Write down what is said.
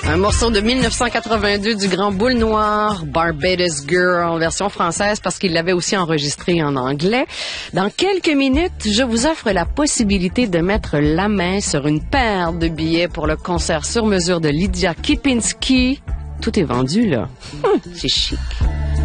Un morceau de 1982 du Grand Boule Noir, Barbados Girl, en version française, parce qu'il l'avait aussi enregistré en anglais. Dans quelques minutes, je vous offre la possibilité de mettre la main sur une paire de billets pour le concert sur mesure de Lydia Kipinski. Tout est vendu, là. C'est chic.